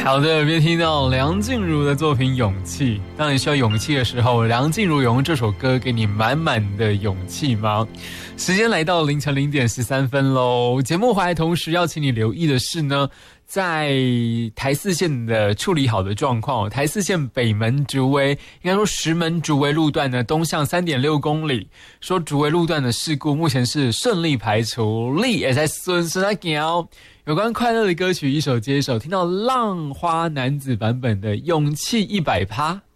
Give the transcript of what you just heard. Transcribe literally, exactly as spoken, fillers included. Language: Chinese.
好的，别听到梁静茹的作品《勇气》。当你需要勇气的时候，梁静茹有用这首歌给你满满的勇气吗？时间来到凌晨零点十三分喽。节目回来同时要请你留意的是呢，在台四线的处理好的状况，台四线北门竹围，应该说石门竹围路段呢，东向 三点六公里，说竹围路段的事故目前是顺利排除，你也在顺顺在走。有关快乐的歌曲一首接一首，听到浪花男子版本的《勇气一百趴》。